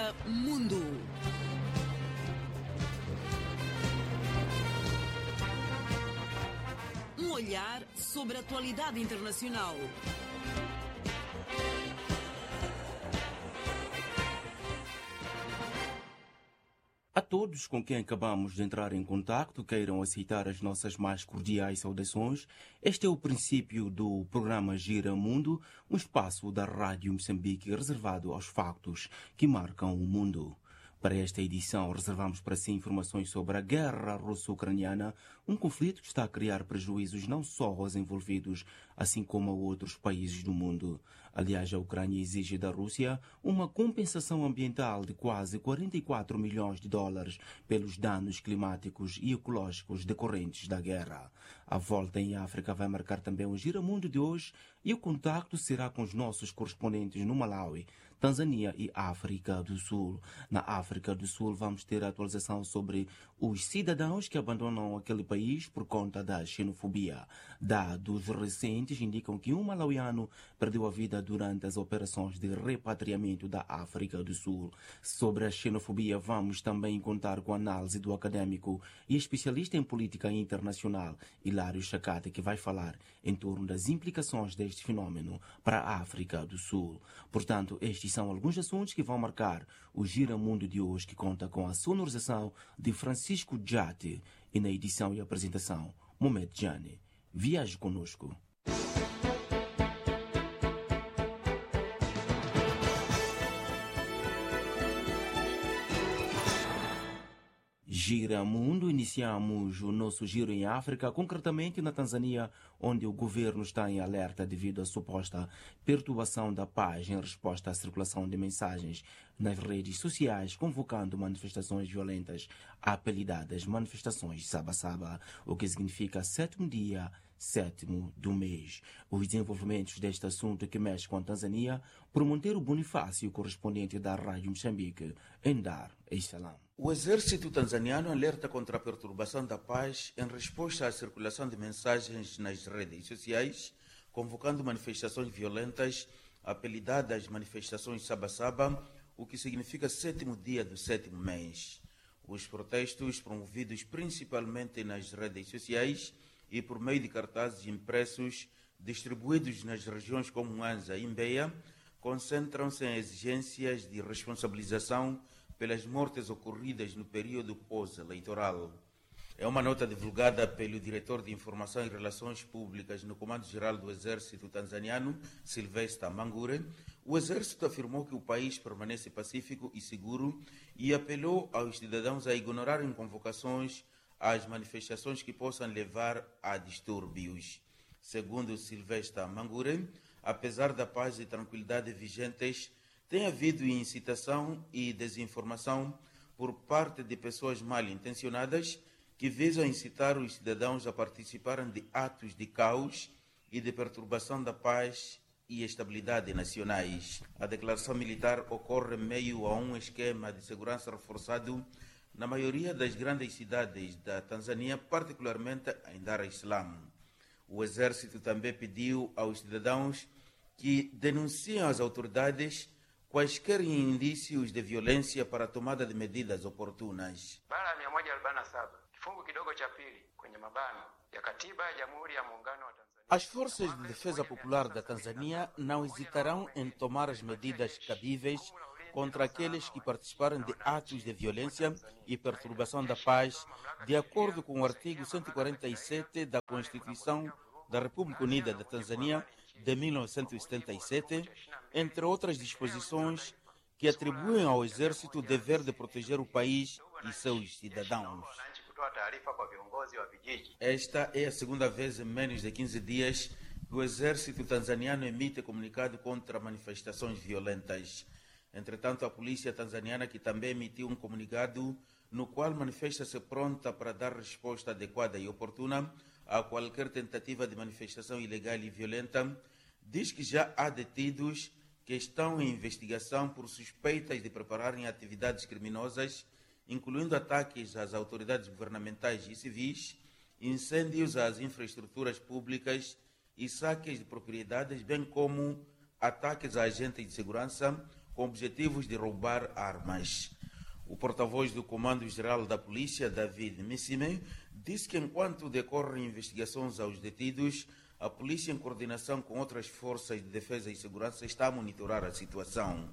Gira Mundo. Um olhar sobre a atualidade internacional. A todos com quem acabamos de entrar em contacto, queiram aceitar as nossas mais cordiais saudações. Este é o princípio do programa Gira Mundo, um espaço da Rádio Moçambique reservado aos factos que marcam o mundo. Para esta edição, reservamos para si informações sobre a guerra russo-ucraniana, um conflito que está a criar prejuízos não só aos envolvidos, assim como a outros países do mundo. Aliás, a Ucrânia exige da Rússia uma compensação ambiental de quase 44 milhões de dólares pelos danos climáticos e ecológicos decorrentes da guerra. A volta em África vai marcar também o Giramundo de hoje e o contacto será com os nossos correspondentes no Malawi, Tanzânia e África do Sul. Na África do Sul vamos ter a atualização sobre os cidadãos que abandonam aquele país por conta da xenofobia. Dados recentes indicam que um malauiano perdeu a vida durante as operações de repatriamento da África do Sul. Sobre a xenofobia vamos também contar com a análise do académico e especialista em política internacional Hilário Chacate, que vai falar em torno das implicações deste fenômeno para a África do Sul. Portanto, estes são alguns assuntos que vão marcar o Gira Mundo de hoje, que conta com a sonorização de Francisco Jati e na edição e apresentação Mohamed Jani. Viaje conosco. Gira Mundo, iniciamos o nosso giro em África, concretamente na Tanzânia, onde o governo está em alerta devido à suposta perturbação da paz em resposta à circulação de mensagens nas redes sociais, convocando manifestações violentas apelidadas manifestações Saba-Saba, o que significa sétimo dia, sétimo do mês. Os desenvolvimentos deste assunto que mexe com a Tanzânia, por Monteiro Bonifácio, correspondente da Rádio Moçambique, em Dar es Salaam. O exército tanzaniano alerta contra a perturbação da paz em resposta à circulação de mensagens nas redes sociais, convocando manifestações violentas, apelidadas manifestações Saba-Saba, o que significa sétimo dia do sétimo mês. Os protestos, promovidos principalmente nas redes sociais e por meio de cartazes impressos distribuídos nas regiões como Mwanza e Mbeya, concentram-se em exigências de responsabilização pelas mortes ocorridas no período pós-eleitoral. É uma nota divulgada pelo diretor de Informação e Relações Públicas no Comando-Geral do Exército Tanzaniano, Sylvester Mangure. O Exército afirmou que o país permanece pacífico e seguro e apelou aos cidadãos a ignorarem convocações às manifestações que possam levar a distúrbios. Segundo Sylvester Mangure, apesar da paz e tranquilidade vigentes, tem havido incitação e desinformação por parte de pessoas mal intencionadas que visam incitar os cidadãos a participarem de atos de caos e de perturbação da paz e estabilidade nacionais. A declaração militar ocorre em meio a um esquema de segurança reforçado na maioria das grandes cidades da Tanzânia, particularmente em Dar es Salaam. O exército também pediu aos cidadãos que denunciem às autoridades quaisquer indícios de violência para a tomada de medidas oportunas. Bara 147 kifungu kidogo cha pili kwenye mabano ya katiba ya Jamhuri ya Muungano wa Tanzania. As forças de defesa popular da Tanzânia não hesitarão em tomar as medidas cabíveis contra aqueles que participarem de atos de violência e perturbação da paz, de acordo com o artigo 147 da Constituição da República Unida da Tanzânia de 1977, entre outras disposições que atribuem ao Exército o dever de proteger o país e seus cidadãos. Esta é a segunda vez em menos de 15 dias que o Exército tanzaniano emite comunicado contra manifestações violentas. Entretanto, a polícia tanzaniana, que também emitiu um comunicado no qual manifesta-se pronta para dar resposta adequada e oportuna a qualquer tentativa de manifestação ilegal e violenta, diz que já há detidos que estão em investigação por suspeitas de prepararem atividades criminosas, incluindo ataques às autoridades governamentais e civis, incêndios às infraestruturas públicas e saques de propriedades, bem como ataques a agentes de segurança, com objetivos de roubar armas. O porta-voz do Comando-Geral da Polícia, David Missime, disse que enquanto decorrem investigações aos detidos, a polícia, em coordenação com outras forças de defesa e segurança, está a monitorar a situação.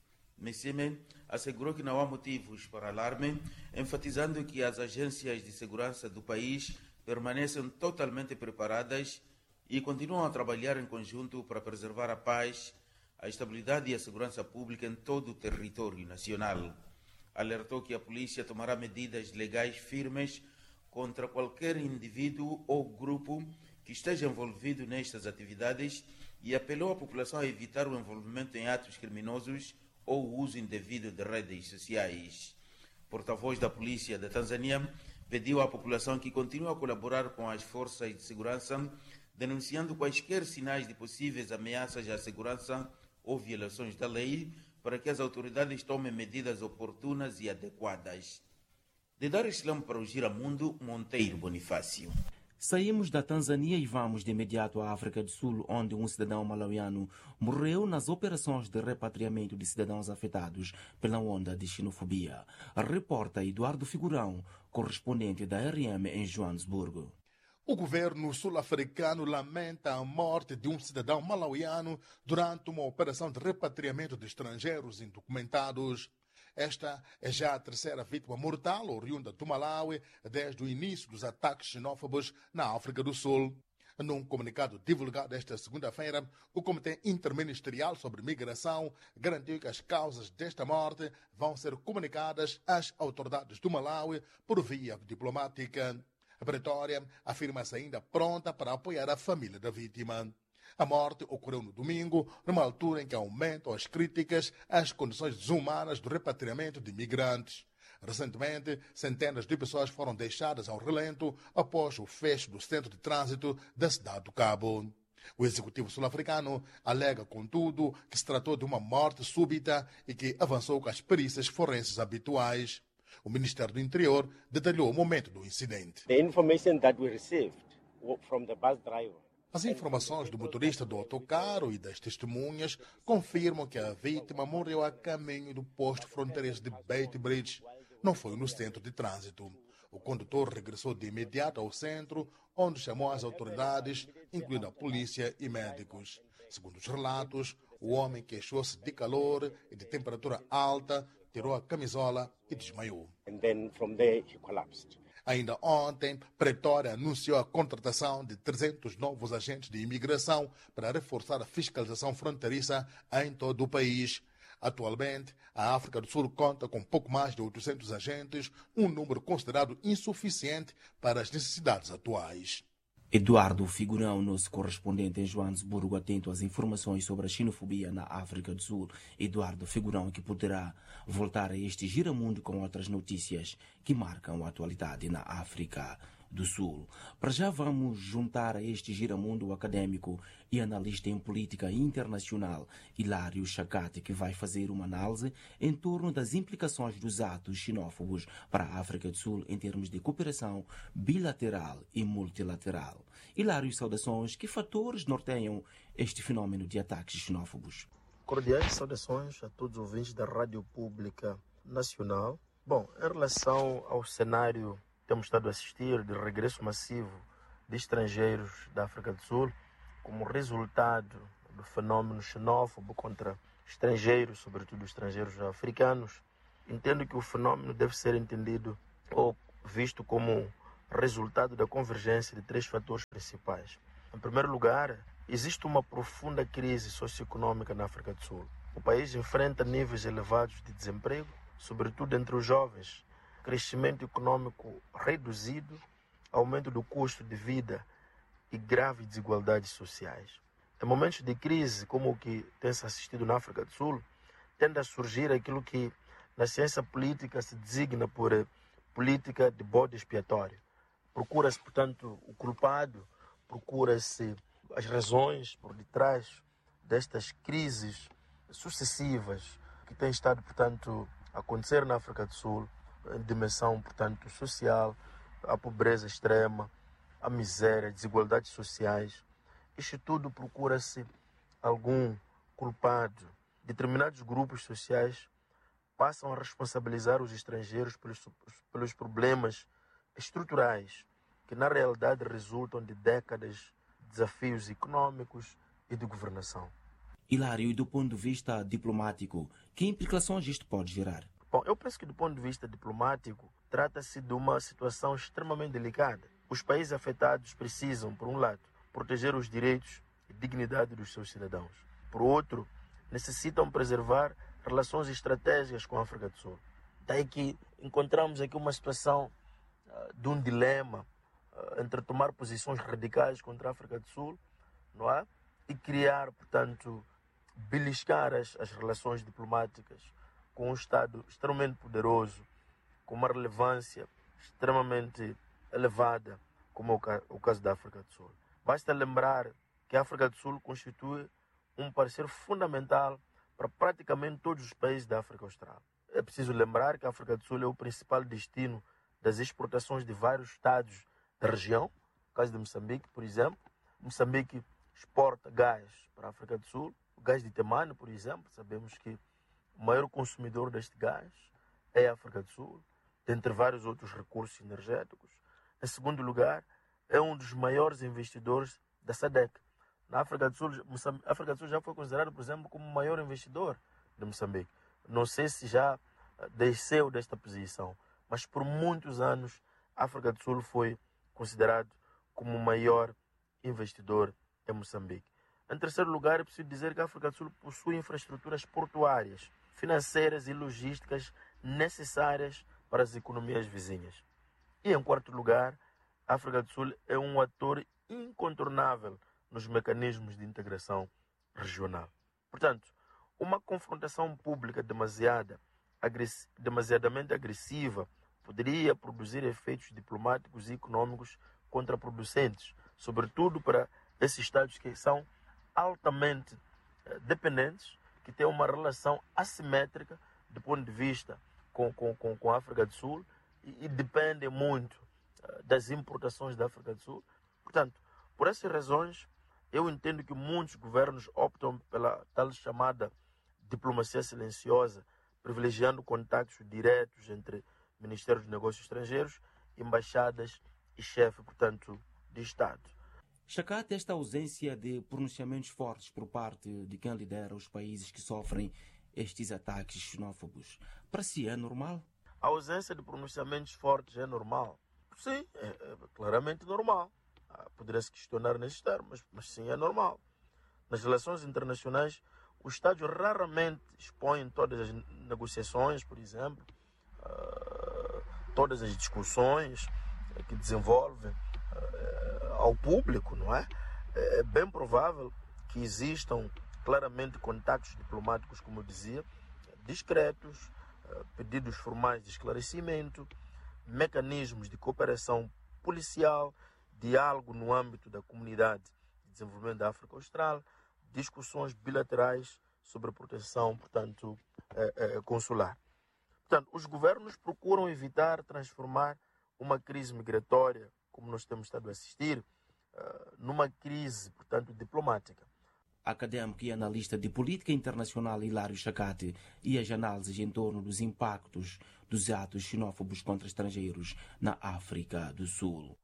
Missime assegurou que não há motivos para alarme, enfatizando que as agências de segurança do país permanecem totalmente preparadas e continuam a trabalhar em conjunto para preservar a paz, a estabilidade e a segurança pública em todo o território nacional. Alertou que a polícia tomará medidas legais firmes contra qualquer indivíduo ou grupo que esteja envolvido nestas atividades e apelou à população a evitar o envolvimento em atos criminosos ou o uso indevido de redes sociais. Porta-voz da polícia da Tanzânia pediu à população que continue a colaborar com as forças de segurança, denunciando quaisquer sinais de possíveis ameaças à segurança ou violações da lei, para que as autoridades tomem medidas oportunas e adequadas. De Dar es Salaam para o Giramundo, Monteiro Bonifácio. Saímos da Tanzânia e vamos de imediato à África do Sul, onde um cidadão malauiano morreu nas operações de repatriamento de cidadãos afetados pela onda de xenofobia. Reporta Eduardo Figurão, correspondente da RM em Joanesburgo. O governo sul-africano lamenta a morte de um cidadão malauiano durante uma operação de repatriamento de estrangeiros indocumentados. Esta é já a terceira vítima mortal oriunda do Malawi desde o início dos ataques xenófobos na África do Sul. Num comunicado divulgado esta segunda-feira, o Comitê Interministerial sobre Migração garantiu que as causas desta morte vão ser comunicadas às autoridades do Malawi por via diplomática. A Pretória afirma-se ainda pronta para apoiar a família da vítima. A morte ocorreu no domingo, numa altura em que aumentam as críticas às condições desumanas do repatriamento de imigrantes. Recentemente, centenas de pessoas foram deixadas ao relento após o fecho do centro de trânsito da cidade do Cabo. O executivo sul-africano alega, contudo, que se tratou de uma morte súbita e que avançou com as perícias forenses habituais. O Ministério do Interior detalhou o momento do incidente. The information that we received from the bus driver. As informações do motorista do autocarro e das testemunhas confirmam que a vítima morreu a caminho do posto fronteiriço de Beitbridge. Não foi no centro de trânsito. O condutor regressou de imediato ao centro, onde chamou as autoridades, incluindo a polícia e médicos. Segundo os relatos, o homem queixou-se de calor e de temperatura alta, tirou a camisola e desmaiou. And then from there he collapsed. Ainda ontem, Pretória anunciou a contratação de 300 novos agentes de imigração para reforçar a fiscalização fronteiriça em todo o país. Atualmente, a África do Sul conta com pouco mais de 800 agentes, um número considerado insuficiente para as necessidades atuais. Eduardo Figurão, nosso correspondente em Joanesburgo, atento às informações sobre a xenofobia na África do Sul. Eduardo Figurão, que poderá voltar a este giramundo com outras notícias que marcam a atualidade na África do Sul. Para já vamos juntar a este giramundo o académico e analista em política internacional Hilário Chacate, que vai fazer uma análise em torno das implicações dos atos xenófobos para a África do Sul em termos de cooperação bilateral e multilateral. Hilário, saudações. Que fatores norteiam este fenômeno de ataques xenófobos? Cordiais saudações a todos os ouvintes da Rádio Pública Nacional. Bom, em relação ao cenário temos estado a assistir de regresso massivo de estrangeiros da África do Sul, como resultado do fenômeno xenófobo contra estrangeiros, sobretudo estrangeiros africanos. Entendo que o fenômeno deve ser entendido ou visto como resultado da convergência de três fatores principais. Em primeiro lugar, existe uma profunda crise socioeconômica na África do Sul. O país enfrenta níveis elevados de desemprego, sobretudo entre os jovens, crescimento econômico reduzido, aumento do custo de vida e graves desigualdades sociais. Em momentos de crise, como o que tem-se assistido na África do Sul, tende a surgir aquilo que na ciência política se designa por política de bode expiatório. Procura-se, portanto, o culpado, procura-se as razões por detrás destas crises sucessivas que têm estado, portanto, a acontecer na África do Sul, em dimensão, portanto, social, a pobreza extrema, a miséria, desigualdades sociais. Isto tudo procura-se algum culpado determinados grupos sociais passam a responsabilizar os estrangeiros pelos problemas estruturais que, na realidade, resultam de décadas de desafios econômicos e de governação. Hilário, e do ponto de vista diplomático, que implicações isto pode gerar? Bom, eu penso que do ponto de vista diplomático, trata-se de uma situação extremamente delicada. Os países afetados precisam, por um lado, proteger os direitos e dignidade dos seus cidadãos. Por outro, necessitam preservar relações estratégicas com a África do Sul. Daí que encontramos aqui uma situação de um dilema entre tomar posições radicais contra a África do Sul, não é? E criar, portanto, beliscar as relações diplomáticas com um Estado extremamente poderoso, com uma relevância extremamente elevada, como é o caso da África do Sul. Basta lembrar que a África do Sul constitui um parceiro fundamental para praticamente todos os países da África Austral. É preciso lembrar que a África do Sul é o principal destino das exportações de vários estados da região. No caso de Moçambique, por exemplo, Moçambique exporta gás para a África do Sul. O gás de Temane, por exemplo, sabemos que o maior consumidor deste gás é a África do Sul, dentre vários outros recursos energéticos. Em segundo lugar, é um dos maiores investidores da SADC. Na África do Sul, a África do Sul já foi considerada, por exemplo, como o maior investidor de Moçambique. Não sei se já desceu desta posição, mas por muitos anos a África do Sul foi considerado como o maior investidor em Moçambique. Em terceiro lugar, é preciso dizer que a África do Sul possui infraestruturas portuárias, financeiras e logísticas necessárias para as economias vizinhas. E em quarto lugar, a África do Sul é um ator incontornável nos mecanismos de integração regional. Portanto, uma confrontação pública demasiadamente agressiva poderia produzir efeitos diplomáticos e econômicos contraproducentes, sobretudo para esses estados que são altamente dependentes, que têm uma relação assimétrica do ponto de vista com a África do Sul e dependem muito das importações da África do Sul. Portanto, por essas razões, eu entendo que muitos governos optam pela tal chamada diplomacia silenciosa, privilegiando contactos diretos entre Ministérios dos Negócios Estrangeiros, embaixadas e chefe, portanto, de Estado. Chacate, esta ausência de pronunciamentos fortes por parte de quem lidera os países que sofrem estes ataques xenófobos, para si é normal? A ausência de pronunciamentos fortes é normal? Sim, é claramente normal. Poderia-se questionar nesses termos, mas sim, é normal. Nas relações internacionais, os Estados raramente expõem todas as negociações, por exemplo, todas as discussões que desenvolvem ao público, não é? É bem provável que existam claramente contactos diplomáticos, como eu dizia, discretos, pedidos formais de esclarecimento, mecanismos de cooperação policial, diálogo no âmbito da Comunidade de Desenvolvimento da África Austral, discussões bilaterais sobre proteção, portanto, consular. Portanto, os governos procuram evitar transformar uma crise migratória, como nós temos estado a assistir, numa crise, portanto, diplomática. Académico e analista de política internacional Hilário Chacate e as análises em torno dos impactos dos atos xenófobos contra estrangeiros na África do Sul.